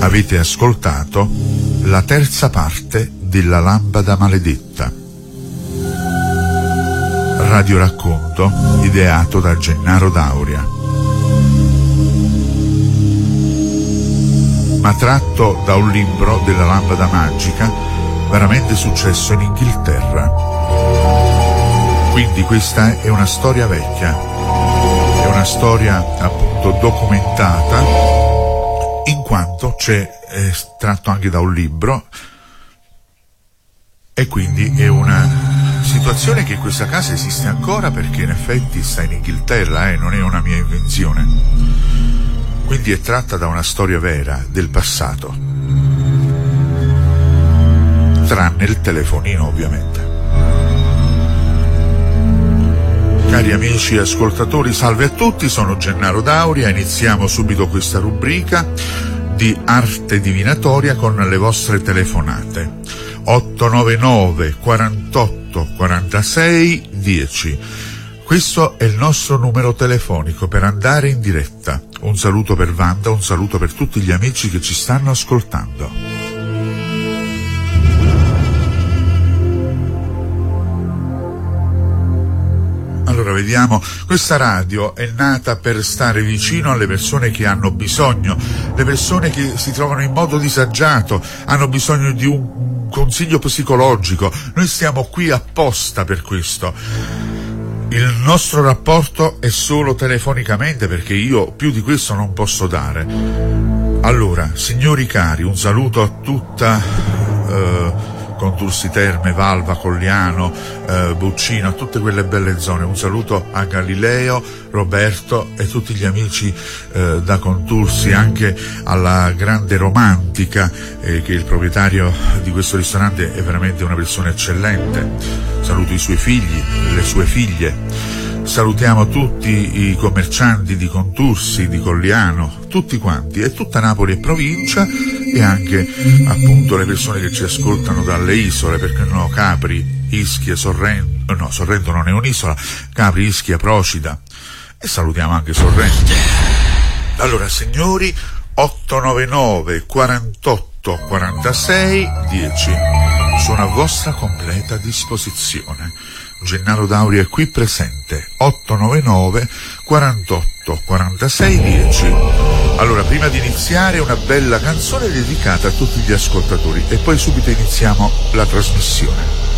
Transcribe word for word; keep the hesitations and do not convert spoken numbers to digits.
Avete ascoltato la terza parte della Lampada Maledetta, radioracconto ideato da Gennaro Dauria, ma tratto da un libro della Lampada Magica veramente successo in Inghilterra. Quindi questa è una storia vecchia, è una storia appunto documentata, in quanto c'è è tratto anche da un libro, e quindi è una situazione che in questa casa esiste ancora, perché in effetti sta in Inghilterra e eh, non è una mia invenzione. Quindi è tratta da una storia vera del passato, tranne il telefonino ovviamente. Cari amici e ascoltatori, salve a tutti, sono Gennaro Dauria. Iniziamo subito questa rubrica di arte divinatoria con le vostre telefonate. otto nove nove quarantotto quarantasei dieci. Questo è il nostro numero telefonico per andare in diretta. Un saluto per Wanda, un saluto per tutti gli amici che ci stanno ascoltando. Allora vediamo, questa radio è nata per stare vicino alle persone che hanno bisogno, le persone che si trovano in modo disagiato, hanno bisogno di un consiglio psicologico. Noi stiamo qui apposta per questo. Il nostro rapporto è solo telefonicamente, perché io più di questo non posso dare. Allora, signori cari, un saluto a tutta eh, Contursi Terme, Valva, Colliano, eh, Buccino, a tutte quelle belle zone. Un saluto a Galileo, Roberto e tutti gli amici eh, da Contursi, anche alla grande Romantica, eh, che è il proprietario di questo ristorante, è veramente una persona eccellente. Saluto i suoi figli, le sue figlie. Salutiamo tutti i commercianti di Contursi, di Colliano, tutti quanti, e tutta Napoli e provincia, e anche appunto le persone che ci ascoltano dalle isole, perché no, Capri, Ischia, Sorrento, no, Sorrento non è un'isola, Capri, Ischia, Procida, e salutiamo anche Sorrento. Allora signori, otto nove nove quarantotto quarantasei dieci, sono a vostra completa disposizione. Gennaro Dauria è qui presente. Otto nove nove quarantotto quarantasei dieci. Allora, prima di iniziare, una bella canzone dedicata a tutti gli ascoltatori e poi subito iniziamo la trasmissione.